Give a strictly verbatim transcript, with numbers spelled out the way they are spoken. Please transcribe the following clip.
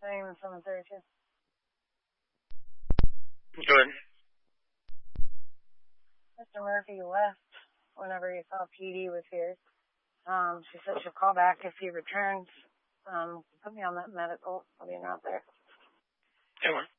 Name is seven thirty-two. Good. Mister Murphy left whenever he saw P D was here. Um, she said she'll call back if he returns. Um, put me on that medical. I'll be out there. Hey,